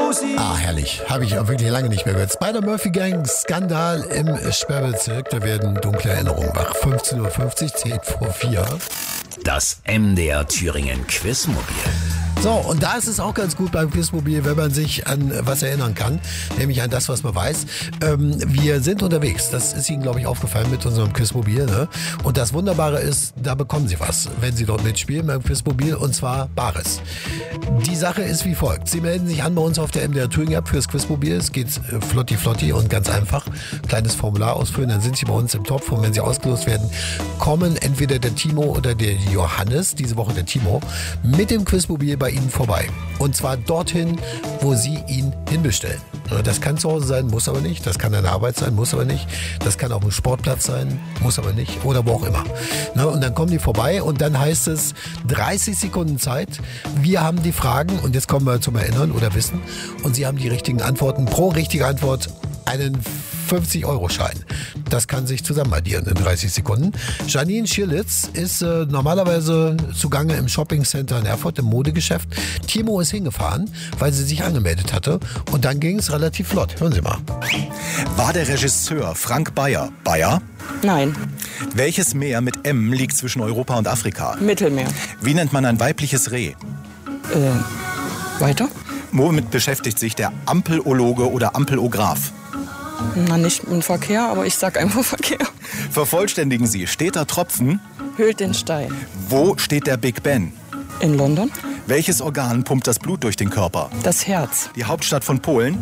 Ah, herrlich. Habe ich auch wirklich lange nicht mehr gehört. Spider-Murphy-Gang, Skandal im Sperrbezirk. Da werden dunkle Erinnerungen wach. 15:50 Uhr, 10 vor 4. Das MDR Thüringen Quizmobil. So, und da ist es auch ganz gut beim Quizmobil, wenn man sich an was erinnern kann, nämlich an das, was man weiß. Wir sind unterwegs, das ist Ihnen, glaube ich, aufgefallen mit unserem Quizmobil. Ne? Und das Wunderbare ist, da bekommen Sie was, wenn Sie dort mitspielen beim Quizmobil, und zwar Bares. Die Sache ist wie folgt. Sie melden sich an bei uns auf der MDR Thüringen App fürs Quizmobil. Es geht flotti und ganz einfach. Kleines Formular ausfüllen, dann sind Sie bei uns im Topf. Und wenn Sie ausgelost werden, kommen entweder der Timo oder der Johannes, diese Woche der Timo, mit dem Quizmobil bei Ihnen vorbei. Und zwar dorthin, wo Sie ihn hinbestellen. Das kann zu Hause sein, muss aber nicht. Das kann eine Arbeit sein, muss aber nicht. Das kann auch ein Sportplatz sein, muss aber nicht. Oder wo auch immer. Und dann kommen die vorbei und dann heißt es 30 Sekunden Zeit. Wir haben die Fragen und jetzt kommen wir zum Erinnern oder Wissen. Und Sie haben die richtigen Antworten. Pro richtige Antwort einen 50-Euro-Schein. Das kann sich zusammen addieren in 30 Sekunden. Janine Schirlitz ist normalerweise zugange im Shoppingcenter in Erfurt, im Modegeschäft. Timo ist hingefahren, weil sie sich angemeldet hatte. Und dann ging es relativ flott. Hören Sie mal. War der Regisseur Frank Bayer Bayer? Nein. Welches Meer mit M liegt zwischen Europa und Afrika? Mittelmeer. Wie nennt man ein weibliches Reh? Weiter? Womit beschäftigt sich der Ampelologe oder Ampelograph? Na, nicht im Verkehr, aber ich sag einfach Verkehr. Vervollständigen Sie. Steter Tropfen. Höhlt den Stein. Wo steht der Big Ben? In London. Welches Organ pumpt das Blut durch den Körper? Das Herz. Die Hauptstadt von Polen?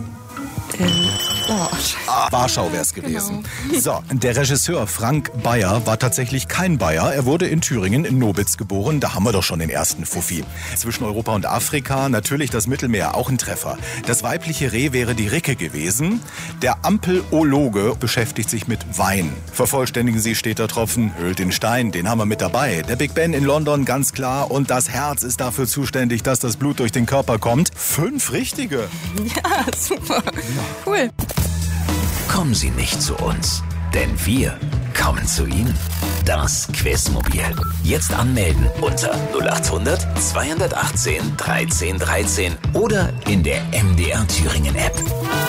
Warschau wäre es gewesen. Genau. So, der Regisseur Frank Bayer war tatsächlich kein Bayer. Er wurde in Thüringen in Nobitz geboren. Da haben wir doch schon den ersten Fuffi. Zwischen Europa und Afrika natürlich das Mittelmeer, auch ein Treffer. Das weibliche Reh wäre die Ricke gewesen. Der Ampelologe beschäftigt sich mit Wein. Vervollständigen Sie, Steter Tropfen, höhlt den Stein, den haben wir mit dabei. Der Big Ben in London, ganz klar. Und das Herz ist dafür zuständig, dass das Blut durch den Körper kommt. 5 richtige. Ja, super. Cool. Kommen Sie nicht zu uns, denn wir kommen zu Ihnen. Das Quizmobil. Jetzt anmelden unter 0800 218 13 13 oder in der MDR Thüringen App.